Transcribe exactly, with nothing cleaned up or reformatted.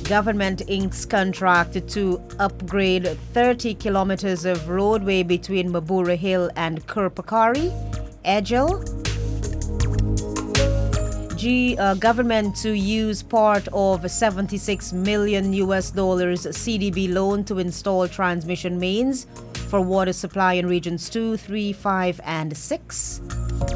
Government inks contract to upgrade thirty kilometers of roadway between Mabura Hill and Kurpakari. Agile. G, uh, government to use part of seventy-six million U S dollars C D B loan to install transmission mains for water supply in regions two, three, five, and six.